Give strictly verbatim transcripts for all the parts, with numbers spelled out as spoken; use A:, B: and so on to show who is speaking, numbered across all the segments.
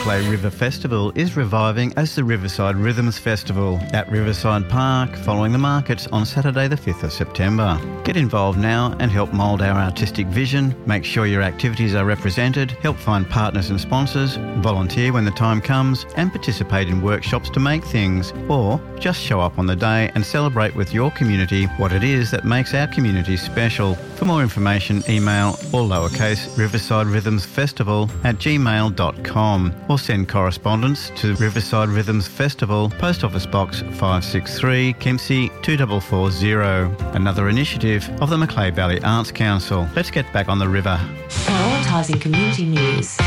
A: Macleay River Festival is reviving as the Riverside Rhythms Festival at Riverside Park following the markets on Saturday the fifth of September. Get involved now and help mould our artistic vision, make sure your activities are represented, help find partners and sponsors, volunteer when the time comes and participate in workshops to make things, or just show up on the day and celebrate with your community what it is that makes our community special. For more information, email all lowercase Riverside Rhythms Festival at gmail dot com or send correspondence to Riverside Rhythms Festival, Post Office Box five six three, Kempsey two four four zero. Another initiative of the Macleay Valley Arts Council. Let's get back on the river.
B: Prioritising community news.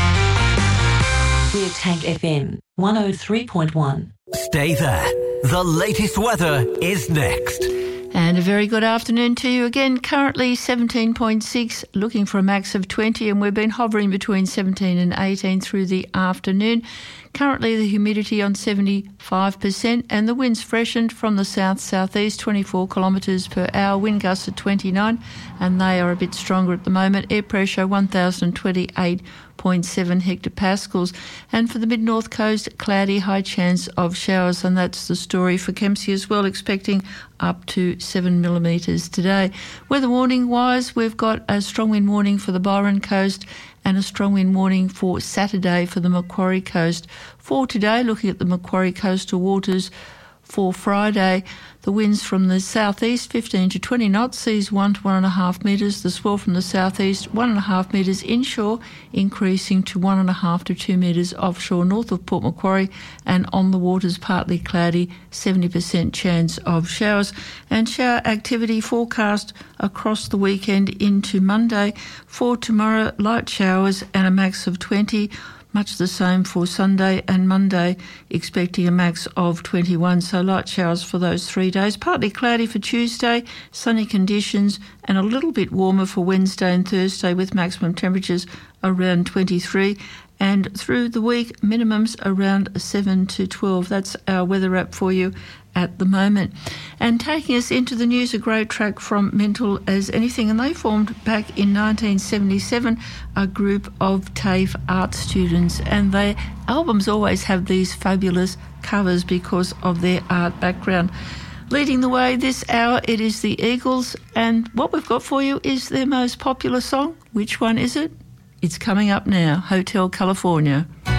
B: We're Tank F M one oh three point one.
C: Stay there. The latest weather is next.
D: And a very good afternoon to you again. Currently seventeen point six, looking for a max of twenty, and we've been hovering between seventeen and eighteen through the afternoon. Currently the humidity on seventy-five percent and the winds freshened from the south-southeast, twenty-four kilometres per hour, wind gusts at twenty-nine, and they are a bit stronger at the moment. Air pressure one thousand twenty-eight point seven hectopascals. And for the mid-north coast, cloudy, high chance of showers, and that's the story for Kempsey as well, expecting up to seven millimetres today. Weather warning wise, we've got a strong wind warning for the Byron coast and a strong wind warning for Saturday for the Macquarie coast. For today, looking at the Macquarie coastal waters, for Friday, the winds from the southeast fifteen to twenty knots, seas one to one and a half metres. The swell from the southeast one and a half metres inshore, increasing to one and a half to two metres offshore north of Port Macquarie, and on the waters partly cloudy, seventy percent chance of showers. And shower activity forecast across the weekend into Monday. For tomorrow, light showers and a max of twenty. Much the same for Sunday and Monday, expecting a max of twenty-one, so light showers for those three days. Partly cloudy for Tuesday, sunny conditions and a little bit warmer for Wednesday and Thursday with maximum temperatures around twenty-three. And through the week, minimums around seven to twelve. That's our weather app for you at the moment. And taking us into the news, a great track from Mental as Anything, and they formed back in nineteen seventy-seven, a group of TAFE art students, and their albums always have these fabulous covers because of their art background. Leading the way this hour, it is the Eagles, and what we've got for you is their most popular song. Which one is it? It's coming up now, Hotel California.